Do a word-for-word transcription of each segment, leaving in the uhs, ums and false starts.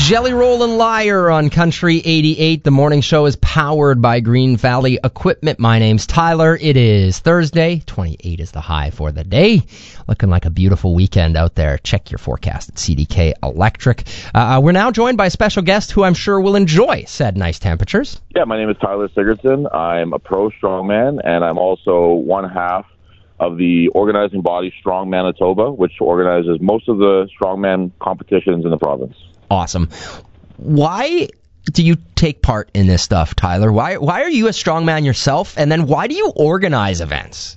Jelly Roll and Liar on Country eighty-eight. The morning show is powered by Green Valley Equipment. My name's Tyler. It is Thursday. twenty-eight is the high for the day. Looking like a beautiful weekend out there. Check your forecast at C D K Electric. Uh, we're now joined by a special guest who I'm sure will enjoy said nice temperatures. Yeah, my name is Tyler Sigurdsson. I'm a pro strongman, and I'm also one half of the organizing body Strong Manitoba, which organizes most of the strongman competitions in the province. Awesome. Why do you take part in this stuff, Tyler? Why why are you a strongman yourself? And then why do you organize events?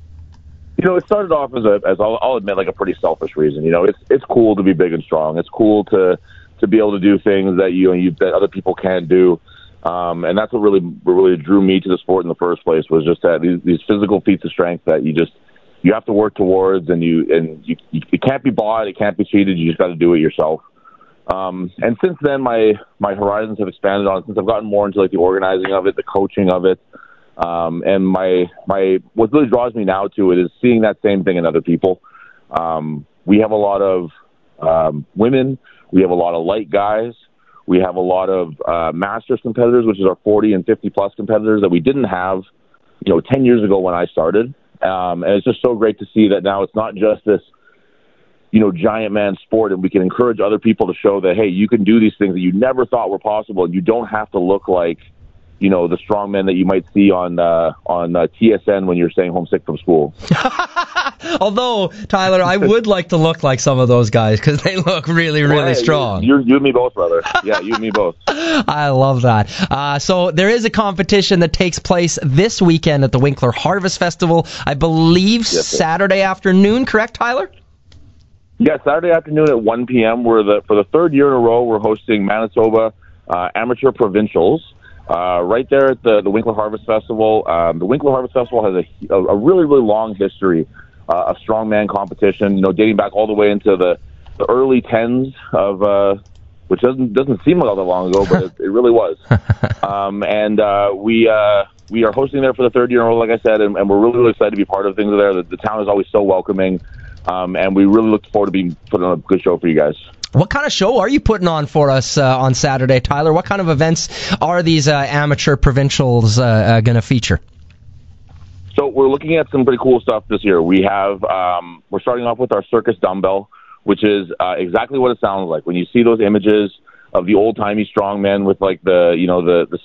You know, it started off as a, as I'll, I'll admit, like a pretty selfish reason. You know, it's it's cool to be big and strong. It's cool to to be able to do things that you, you that other people can't do. Um, and that's what really what really drew me to the sport in the first place, was just that these, these physical feats of strength that you just you have to work towards, and you and you, you it can't be bought, it can't be cheated. You just got to do it yourself. Um, and since then, my, my horizons have expanded on, since I've gotten more into like the organizing of it, the coaching of it. Um, and my, my, what really draws me now to it is seeing that same thing in other people. Um, we have a lot of, um, women, we have a lot of light guys, we have a lot of, uh, masters competitors, which is our forty and fifty plus competitors that we didn't have, you know, ten years ago when I started. Um, and it's just so great to see that now it's not just this, you know, giant man sport, and we can encourage other people to show that, hey, you can do these things that you never thought were possible, and you don't have to look like, you know, the strong men that you might see on uh, on uh, T S N when you're staying home sick from school. Although, Tyler, I would like to look like some of those guys because they look really, really well, strong. You, you and me both, brother. Yeah, you and me both. I love that. Uh, so there is a competition that takes place this weekend at the Winkler Harvest Festival, I believe yes, Saturday sir. afternoon, correct, Tyler? Yeah, Saturday afternoon at one p.m. We're the for the third year in a row, we're hosting Manitoba uh, Amateur Provincials uh, right there at the, the Winkler Harvest Festival. Um, the Winkler Harvest Festival has a, a really, really long history uh, of strongman competition, you know, dating back all the way into the, the early tens of, uh, which doesn't doesn't seem like all that long ago, but it, it really was. Um, and uh, we uh, we are hosting there for the third year in a row, like I said, and, and we're really, really excited to be part of things there. The, the town is always so welcoming. Um, and we really look forward to being putting on a good show for you guys. What kind of show are you putting on for us uh, on Saturday, Tyler? What kind of events are these uh, amateur provincials uh, uh, going to feature? So we're looking at some pretty cool stuff this year. We have um, we're starting off with our circus dumbbell, which is uh, exactly what it sounds like when you see those images of the old timey strongmen with like the you know the the